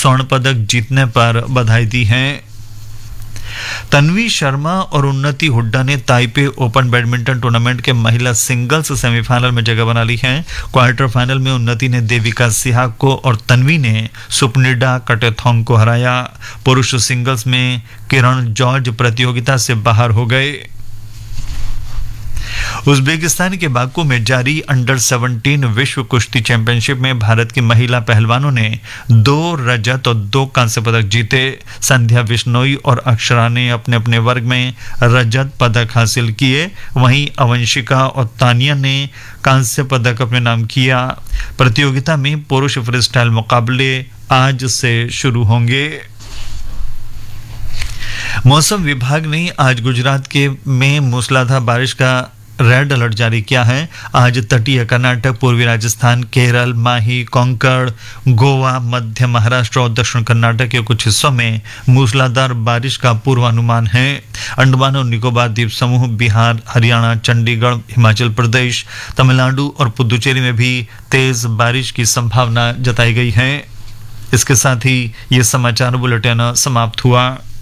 स्वर्ण पदक जीतने पर बधाई दी है। तन्वी शर्मा और उन्नति हुड्डा ने ताइपे ओपन बैडमिंटन टूर्नामेंट के महिला सिंगल्स सेमीफाइनल में जगह बना ली है। क्वार्टर फाइनल में उन्नति ने देविका सिहाग को और तन्वी ने सुपनिडा कटेथोंग को हराया। पुरुष सिंगल्स में किरण जॉर्ज प्रतियोगिता से बाहर हो गए। उज्बेकिस्तान के बाकू में जारी अंडर 17 विश्व कुश्ती चैंपियनशिप में भारत की महिला पहलवानों ने 2 रजत और 2 कांस्य पदक जीते। संध्या बिश्नोई और अक्षरा ने अपने अपने वर्ग में रजत पदक हासिल किए, वहीं अवंशिका और तानिया ने कांस्य पदक अपने नाम किया। प्रतियोगिता में पुरुष फ्रीस्टाइल मुकाबले आज से शुरू होंगे। मौसम विभाग ने आज गुजरात में मूसलाधार बारिश का रेड अलर्ट जारी किया है। आज तटीय कर्नाटक, पूर्वी राजस्थान, केरल, माही, कोंकण, गोवा, मध्य महाराष्ट्र और दक्षिण कर्नाटक के कुछ हिस्सों में मूसलाधार बारिश का पूर्वानुमान है। अंडमान और निकोबार द्वीप समूह, बिहार, हरियाणा, चंडीगढ़, हिमाचल प्रदेश, तमिलनाडु और पुदुचेरी में भी तेज बारिश की संभावना जताई गई है। इसके साथ ही ये समाचार बुलेटिन समाप्त हुआ।